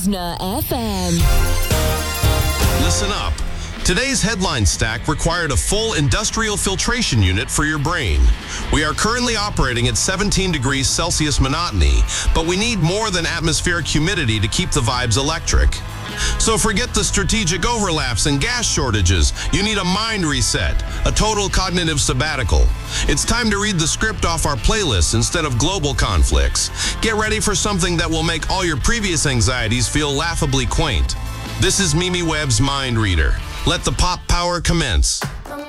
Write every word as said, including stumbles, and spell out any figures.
Listener F M. Listen up. Today's headline stack required a full industrial filtration unit for your brain. We are currently operating at seventeen degrees Celsius monotony, but we need more than atmospheric humidity to keep the vibes electric. So forget the strategic overlaps and gas shortages. You need a mind reset, a total cognitive sabbatical. It's time to read the script off our playlists instead of global conflicts. Get ready for something that will make all your previous anxieties feel laughably quaint. This is Mimi Webb's Mind Reader. Let the pop power commence.